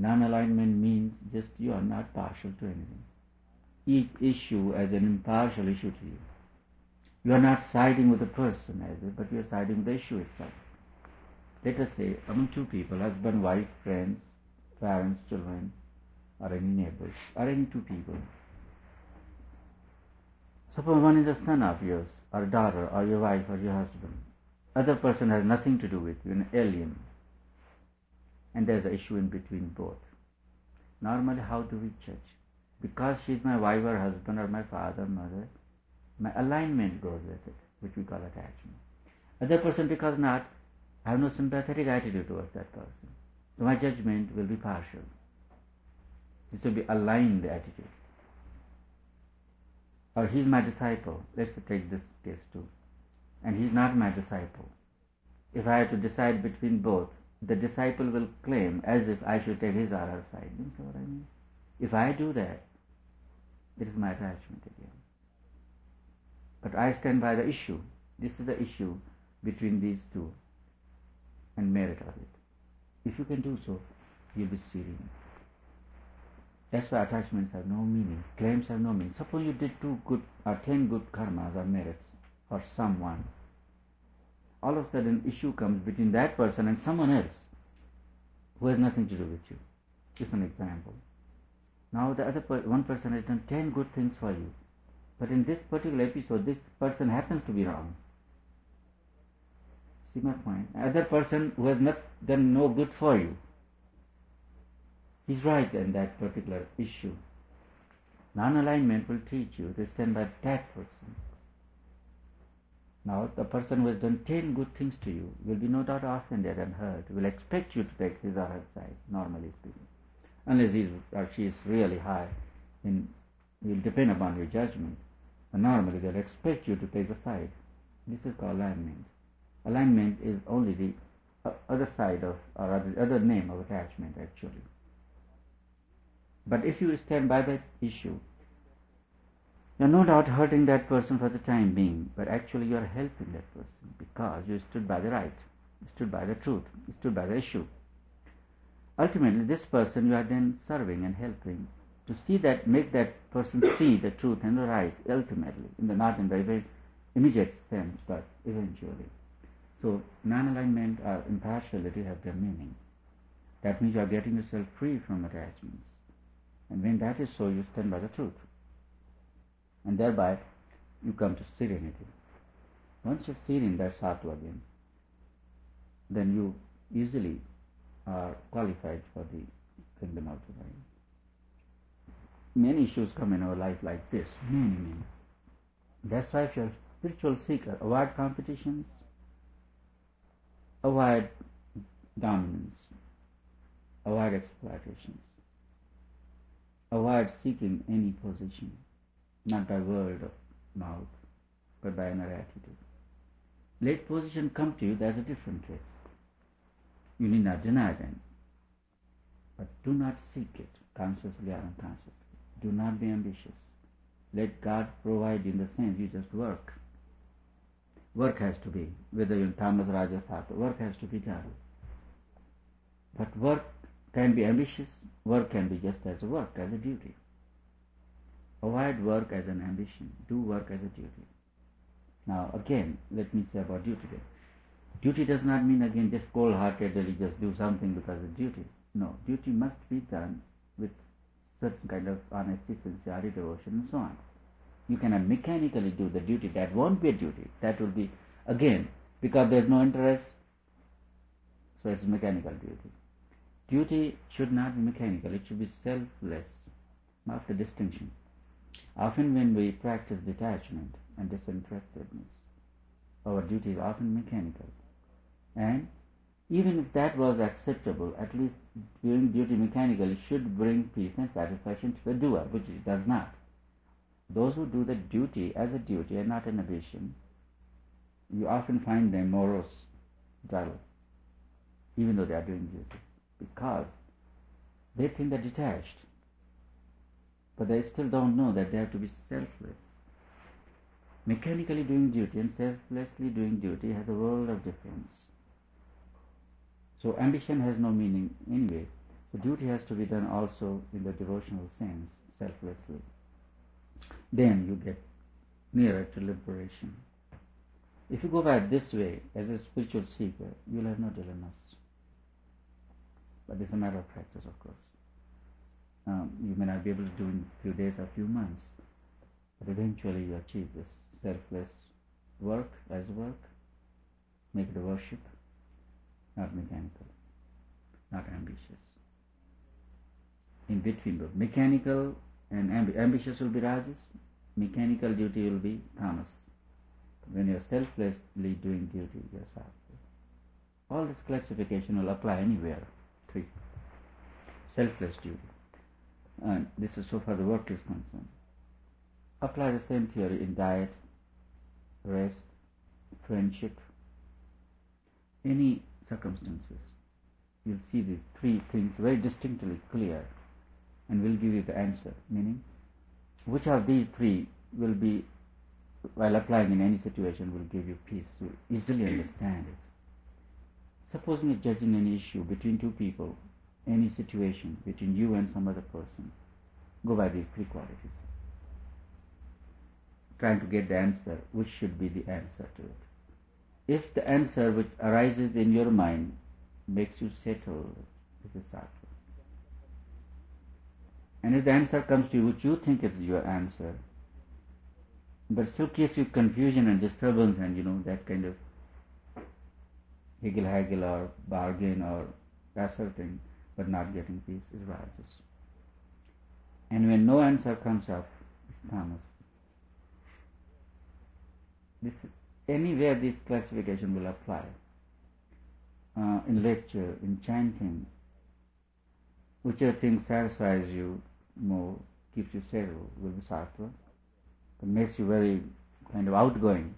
Non-alignment means just you are not partial to anything. Each issue as an impartial issue to you. You are not siding with the person as it, but you are siding with the issue itself. Let us say, among two people, husband, wife, friends, parents, children, or any neighbors, or any two people. Suppose one is a son of yours, or daughter, or your wife, or your husband. Other person has nothing to do with you, an alien. And there's an issue in between both. Normally, how do we judge? Because she's my wife or husband or my father, mother, my alignment goes with it, which we call attachment. Other person, because not, I have no sympathetic attitude towards that person. So my judgment will be partial. It will be aligned attitude. Or he's my disciple. Let's take this case too. And he's not my disciple. If I have to decide between both, the disciple will claim as if I should take his or her side. You know what I mean? If I do that, it is my attachment again. But I stand by the issue. This is the issue between these two and merit of it. If you can do so, you'll be serene. That's why attachments have no meaning. Claims have no meaning. Suppose you did 2 good or 10 good karmas or merits for someone. All of a sudden, issue comes between that person and someone else who has nothing to do with you. Just an example. Now the other one person has done 10 good things for you. But in this particular episode, this person happens to be wrong. See my point? Other person who has not done no good for you, he's right in that particular issue. Non-alignment will teach you to stand by that person. Now, the person who has done 10 good things to you will be no doubt offended and hurt, will expect you to take his or her side, normally speaking. Unless he or she is really high, it will depend upon your judgment. But normally, they'll expect you to take the side. This is called alignment. Alignment is only the other side of, or other name of attachment, actually. But if you stand by that issue, you're no doubt hurting that person for the time being, but actually you are helping that person because you stood by the right, you stood by the truth, you stood by the issue. Ultimately, this person you are then serving and helping to see that, make that person see the truth and the right, ultimately, not in the very immediate sense, but eventually. So, non-alignment or impartiality have their meaning. That means you are getting yourself free from attachments. And when that is so, you stand by the truth. And thereby, you come to serenity. Once you're serene, that's sattva again, then you easily are qualified for the kingdom of divine. Many issues come in our life like this, many. That's why if you're a spiritual seeker, avoid competitions, avoid dominance, avoid exploitations, avoid seeking any position, not by word of mouth, but by inner attitude. Let position come to you, that's a different case. You need not deny them, but do not seek it, consciously or unconsciously. Do not be ambitious. Let God provide you in the sense you just work. Work has to be, whether you're in tamas, rajas, sattva, work has to be done. But work can be ambitious, work can be just as a work, as a duty. Avoid work as an ambition, do work as a duty. Now again, let me say about duty. Duty does not mean again just cold-heartedly just do something because of duty. No, duty must be done with certain kind of honesty, sincerity, devotion and so on. You cannot mechanically do the duty. That won't be a duty. That will be, again, because there is no interest, so it's mechanical duty. Duty should not be mechanical. It should be selfless. Mark the distinction. Often when we practice detachment and disinterestedness, our duty is often mechanical. And even if that was acceptable, at least doing duty mechanically should bring peace and satisfaction to the doer, which it does not. Those who do the duty as a duty and not an ambition, you often find them morose, dull, even though they are doing duty, because they think they're detached, but they still don't know that they have to be selfless. Mechanically doing duty and selflessly doing duty has a world of difference. So ambition has no meaning anyway. The duty has to be done also in the devotional sense, selflessly. Then you get nearer to liberation. If you go by this way, as a spiritual seeker, you'll have no dilemmas. But it's a matter of practice, of course. You may not be able to do in a few days or a few months, but eventually you achieve this selfless work as work, make it a worship, not mechanical, not ambitious. In between both mechanical and ambitious will be rajas, mechanical duty will be tamas. When you're selflessly doing duty, you're sattva. All this classification will apply anywhere. 3. Selfless duty. And this is so far the work is concerned. Apply the same theory in diet, rest, friendship, any circumstances. You'll see these 3 things very distinctly clear and will give you the answer. Meaning, which of these 3 will be, while applying in any situation, will give you peace to easily understand it. Supposing you're judging any issue between 2 people, any situation between you and some other person, go by these 3 qualities. Trying to get the answer, which should be the answer to it. If the answer which arises in your mind makes you settle, it is sattva. And if the answer comes to you which you think is your answer, but still keeps you confusion and disturbance and that kind of haggle or bargain or asserting, but not getting peace, is rajas. And when no answer comes up, it's tamas. Anywhere this classification will apply. In lecture, in chanting, whichever thing satisfies you more, keeps you settled, will be sattva. It makes you very kind of outgoing.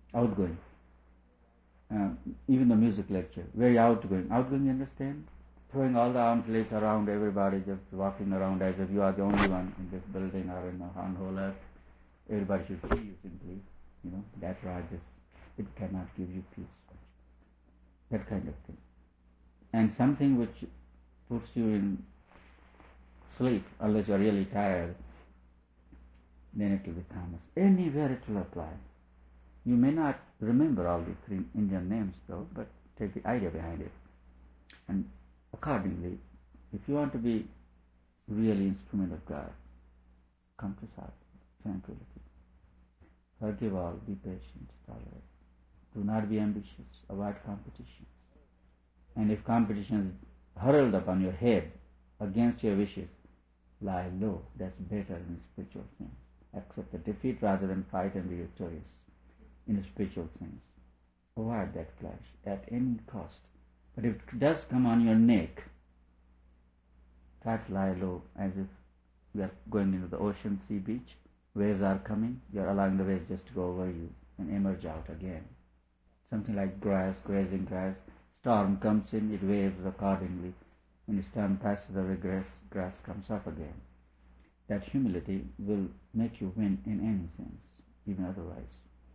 Even the music lecture, very outgoing. Outgoing, you understand? Throwing all the arms raised around everybody, just walking around as if you are the only one in this building or on whole earth. Everybody should see you simply. That rajas. It cannot give you peace. That kind of thing. And something which puts you in sleep, unless you are really tired, then it will be tamas. Anywhere it will apply. You may not remember all these 3 Indian names though, but take the idea behind it. And accordingly, if you want to be really instrument of God, come to sattva, tranquility. Forgive all, be patient, tolerate. Do not be ambitious, avoid competitions. And if competition is hurled upon your head against your wishes, lie low. That's better in a spiritual sense. Accept the defeat rather than fight and be victorious in a spiritual sense. Avoid that clash at any cost. But if it does come on your neck, try to lie low as if you are going into the ocean, sea, beach. Waves are coming, you are allowing the waves just to go over you and emerge out again. Something like grass, grazing grass. Storm comes in, it waves accordingly. When the storm passes away, grass comes up again. That humility will make you win in any sense, even otherwise.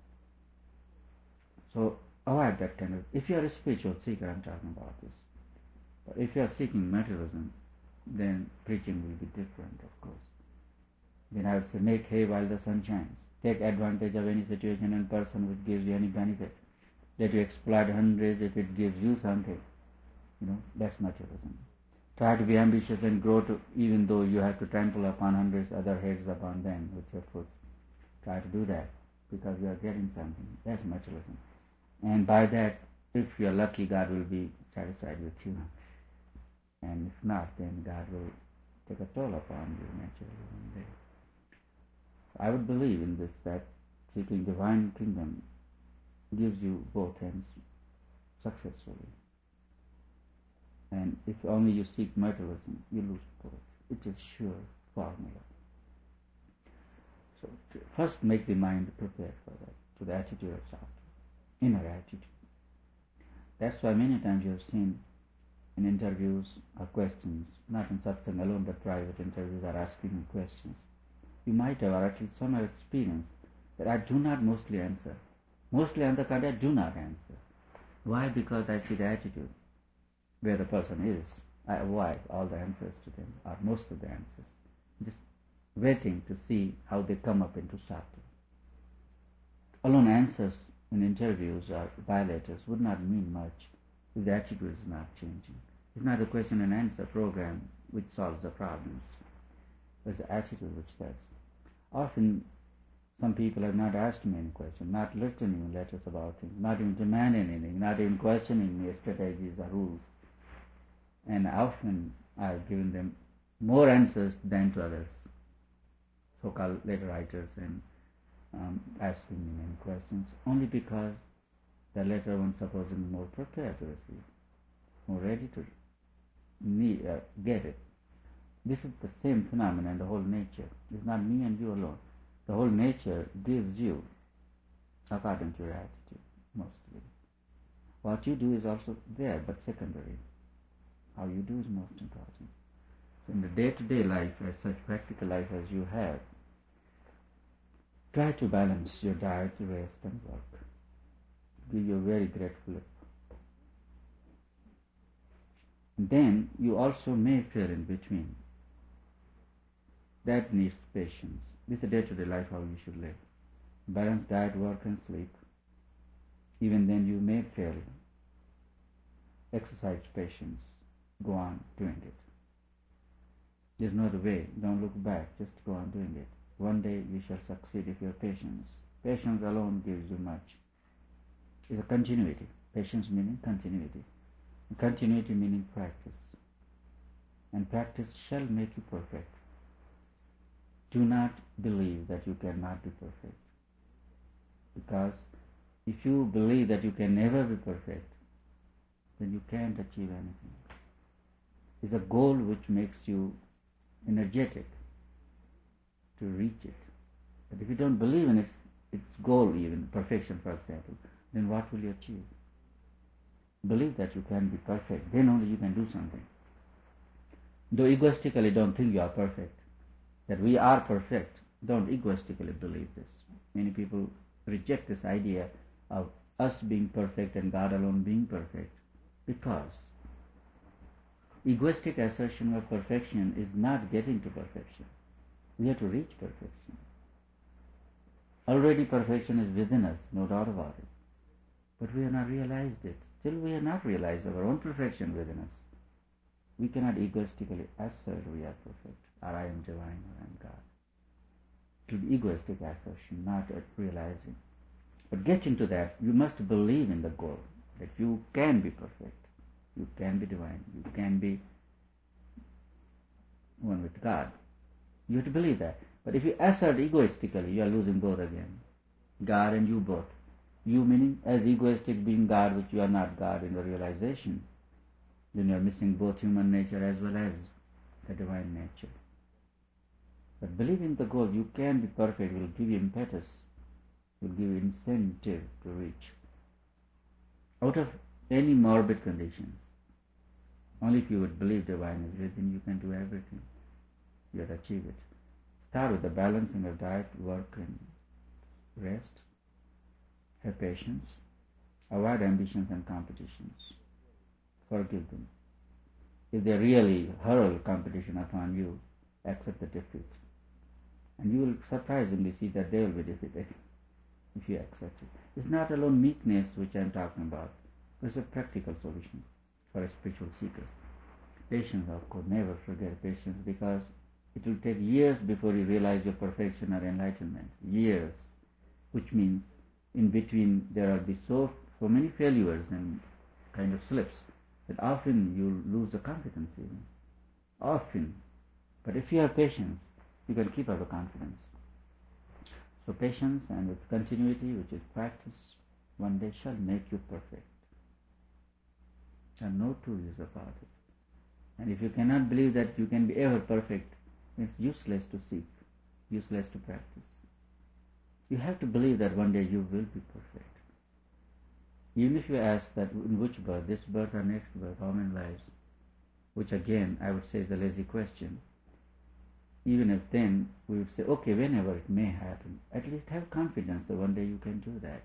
So avoid that kind of. If you are a spiritual seeker, I'm talking about this. But if you are seeking materialism, then preaching will be different, of course. Then I would say, make hay while the sun shines. Take advantage of any situation and person which gives you any benefit. Let you exploit hundreds if it gives you something. That's materialism. Try to be ambitious and grow to, even though you have to trample upon hundreds other heads upon them with your foot. Try to do that because you are getting something. That's materialism. And by that, if you are lucky, God will be satisfied with you. And if not, then God will take a toll upon you naturally one day. I would believe in this, that seeking divine kingdom gives you both ends successfully. And if only you seek materialism, you lose both. It is sure formula. So first make the mind prepared for that, to the attitude of sattva, inner attitude. That's why many times you have seen in interviews or questions, not in satsang alone, but private interviews are asking me questions. You might have, or at least some have experienced, that I do not mostly answer. Mostly on the contrary, I do not answer. Why? Because I see the attitude, where the person is. I avoid all the answers to them, or most of the answers, just waiting to see how they come up into Shastra. Alone answers in interviews or bilaterals would not mean much if the attitude is not changing. It's not a question and answer program which solves the problems. It's the attitude which does. Often some people have not asked me any question, not listening letters about things, not even demanding anything, not even questioning their strategies or rules. And often I've given them more answers than to others, so-called letter writers, and asking me many questions, only because the letter one supposedly more prepared to receive, more ready to get it. This is the same phenomenon in the whole nature. It's not me and you alone. The whole nature gives you according to your attitude, mostly. What you do is also there, but secondary. How you do is most important. So in the day-to-day life, as such practical life as you have, try to balance your diet, rest, and work. Give you a very grateful look. Then you also may feel in between. That needs patience. This is a day-to-day life how you should live. Balance diet, work, and sleep. Even then you may fail. Exercise patience. Go on doing it. There's no other way. Don't look back. Just go on doing it. One day you shall succeed if you have patience. Patience alone gives you much. It's a continuity. Patience meaning continuity. Continuity meaning practice. And practice shall make you perfect. Do not believe that you cannot be perfect. Because if you believe that you can never be perfect, then you can't achieve anything. It's a goal which makes you energetic to reach it. But if you don't believe in its goal, even perfection, for example, then what will you achieve? Believe that you can be perfect, then only you can do something. Though egoistically don't think you are perfect, that we are perfect, don't egoistically believe this. Many people reject this idea of us being perfect and God alone being perfect, because egoistic assertion of perfection is not getting to perfection. We have to reach perfection. Already perfection is within us, no doubt about it. But we have not realized it. Still we have not realized our own perfection within us. We cannot egoistically assert we are perfect, or I am divine, or I am God. It will be egoistic assertion, not realizing. But getting to that, you must believe in the goal, that you can be perfect, you can be divine, you can be one with God. You have to believe that. But if you assert egoistically, you are losing both again. God and you both. You meaning as egoistic being God, which you are not God in the realization. Then you are missing both human nature as well as the divine nature. But believing the goal, you can be perfect, will give you impetus, will give you incentive to reach. Out of any morbid conditions, only if you would believe divine is within, you can do everything. You will achieve it. Start with the balancing of diet, work, and rest. Have patience. Avoid ambitions and competitions. Forgive them. If they really hurl competition upon you, accept the defeat. And you will surprisingly see that they will be defeated if you accept it. It's not alone meekness which I am talking about. It's a practical solution for a spiritual seeker. Patience, of course, never forget patience, because it will take years before you realize your perfection or enlightenment. Years. Which means in between there will be so many failures and kind of slips that often you lose the confidence even. Often. But if you have patience, you can keep up the confidence. So patience and with continuity, which is practice, one day shall make you perfect. There are no two ways about it. And if you cannot believe that you can be ever perfect, it's useless to seek, useless to practice. You have to believe that one day you will be perfect. Even if you ask that in which birth, this birth or next birth, how many lives, which again I would say is a lazy question, even if then we would say, okay, whenever it may happen, at least have confidence that one day you can do that.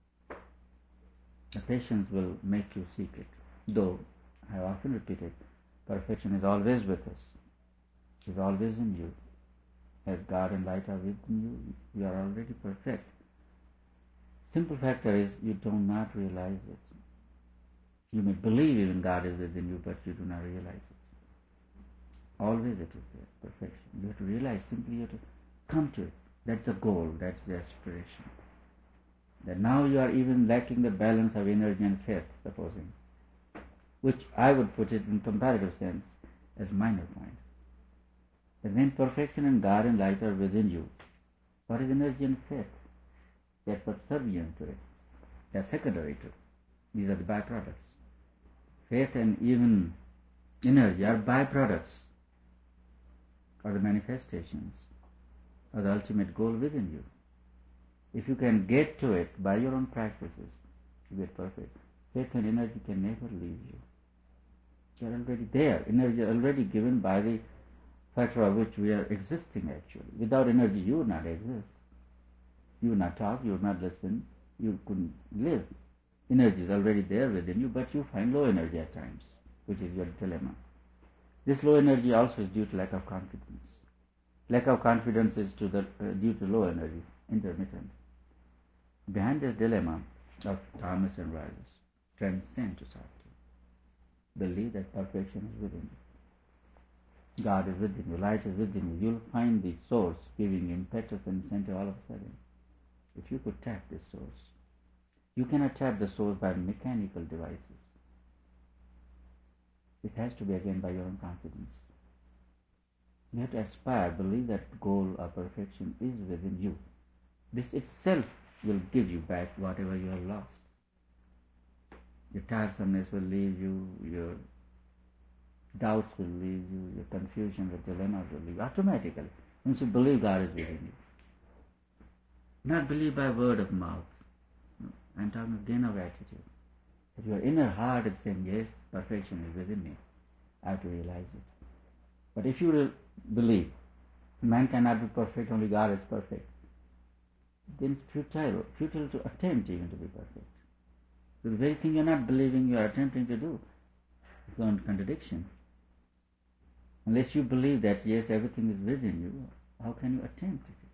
The patience will make you seek it. Though, I have often repeated, Perfection is always with us, is always in you. As God and light are within you, you are already perfect. Simple factor is you do not realize it. You may believe even God is within you, but you do not realize it. Always it is there, perfection. You have to realize, simply you have to come to it. That's the goal, that's the aspiration. That now you are even lacking the balance of energy and faith, supposing, which I would put it in comparative sense as minor point. That when perfection and God and light are within you, what is energy and faith? They are subservient to it. They are secondary to it. These are the byproducts. Faith and even energy are byproducts, or the manifestations, or the ultimate goal within you. If you can get to it by your own practices, you get perfect. Faith and energy can never leave you. They are already there. Energy is already given by the factor of which we are existing actually. Without energy you would not exist. You would not talk, you would not listen, you couldn't live. Energy is already there within you, but you find low energy at times, which is your dilemma. This low energy also is due to lack of confidence. Lack of confidence is due to low energy, intermittent. Behind this dilemma of Thomas and Rogers, transcend to Sakti. Believe that perfection is within you. God is within you, light is within you. You'll find the source giving impetus and center all of a sudden. If you could tap this source, you cannot tap the source by mechanical devices. It has to be again by your own confidence. You have to aspire, believe that goal of perfection is within you. This itself will give you back whatever you have lost. Your tiresomeness will leave you, your doubts will leave you, your confusion, your dilemmas will leave you automatically. Once you believe God is within you. Not believe by word of mouth. No, I'm talking again of attitude. That your inner heart is saying, yes, perfection is within me. I have to realize it. But if you will believe man cannot be perfect, only God is perfect, then it's futile to attempt even to be perfect. So the very thing you're not believing you are attempting to do is a contradiction. Unless you believe that yes, everything is within you, how can you attempt it?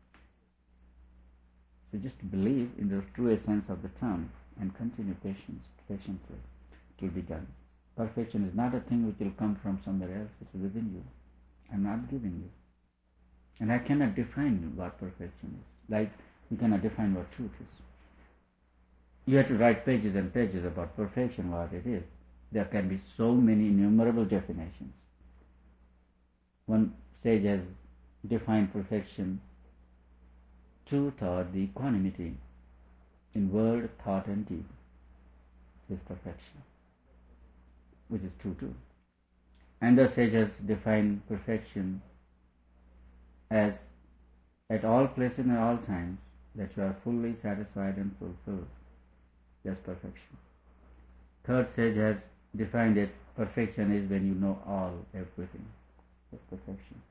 So just believe in the true essence of the term and continue patiently. It will be done. Perfection is not a thing which will come from somewhere else, it is within you. I'm not giving you. And I cannot define what perfection is. Like you cannot define what truth is. You have to write pages and pages about perfection, what it is. There can be so many innumerable definitions. One sage has defined perfection, truth or the equanimity in word, thought and deed is perfection, which is true too. And the sage has defined perfection as at all places and all times that you are fully satisfied and fulfilled. That's perfection. Third sage has defined it, perfection is when you know all, everything. That's perfection.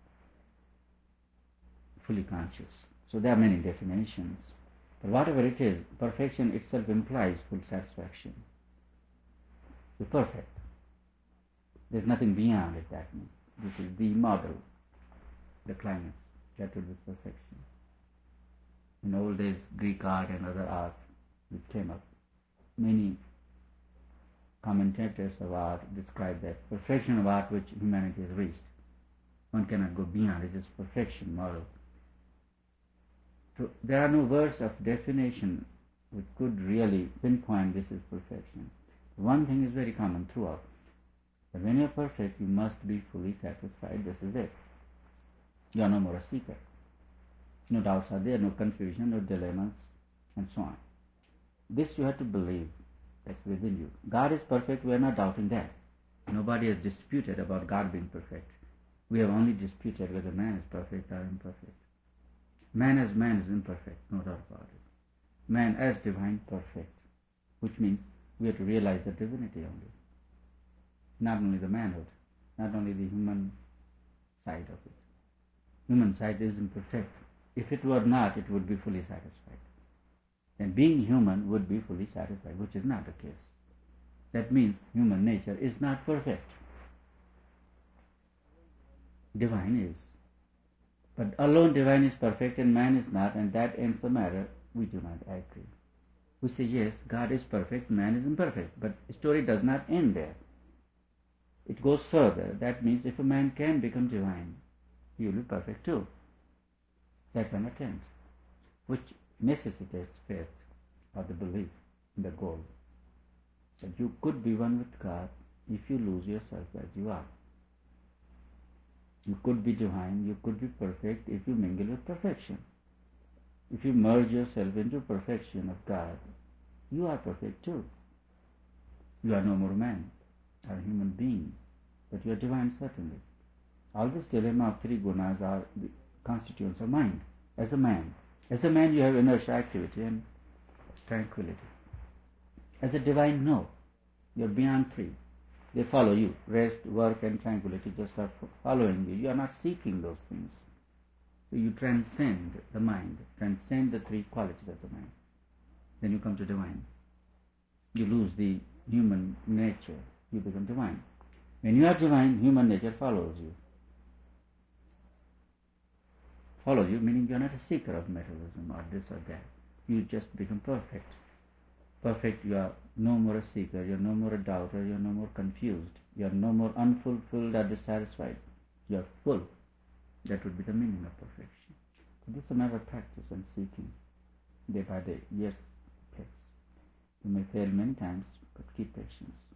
Fully conscious. So there are many definitions. But whatever it is, perfection itself implies full satisfaction. You're perfect. There's nothing beyond it, that means. This is the model, the climax. That will be perfection. In old days, Greek art and other art which came up, many commentators of art describe that perfection of art which humanity has reached. One cannot go beyond it. It is perfection, moral. So there are no words of definition which could really pinpoint this is perfection. One thing is very common throughout. That when you are perfect, you must be fully satisfied. This is it. You are no more a seeker. No doubts are there, no confusion, no dilemmas, and so on. This you have to believe. That's within you. God is perfect. We are not doubting that. Nobody has disputed about God being perfect. We have only disputed whether man is perfect or imperfect. Man as man is imperfect, no doubt about it. Man as divine, perfect, which means we have to realize the divinity only. Not only the manhood, not only the human side of it. Human side is imperfect. If it were not, it would be fully satisfied. And being human would be fully satisfied, which is not the case. That means human nature is not perfect. divine is. But alone divine is perfect and man is not, and that ends the matter. We do not agree. We say, yes, God is perfect, man is imperfect. But the story does not end there. It goes further. That means if a man can become divine, he will be perfect too. That's an attempt, which necessitates faith or the belief in the goal. That you could be one with God if you lose yourself as you are. You could be divine, you could be perfect if you mingle with perfection. If you merge yourself into perfection of God, you are perfect too. You are no more man or a human being, but you are divine certainly. All this dilemma of three gunas are the constituents of mind. As a man you have inertia, activity and tranquility. As a divine, no. You are beyond three. They follow you. Rest, work and tranquility just are following you. You are not seeking those things. So you transcend the mind, transcend the three qualities of the mind. Then you come to divine. You lose the human nature. You become divine. When you are divine, human nature follows you. Follows you meaning you are not a seeker of materialism or this or that. You just become perfect. Perfect, you are no more a seeker, you are no more a doubter, you are no more confused, you are no more unfulfilled or dissatisfied. You are full. That would be the meaning of perfection. So this is a matter of practice and seeking. Day by day, years it takes. You may fail many times, but keep patience.